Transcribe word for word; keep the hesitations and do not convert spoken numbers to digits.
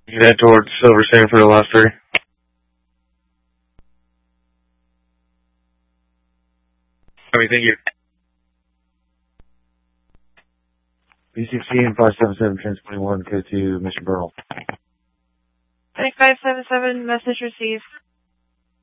You can head towards Silver Sand for the last three. Copy, thank you. B sixteen five seven seven, Trans twenty-one, code to Mission Burl. five seven seven, message received.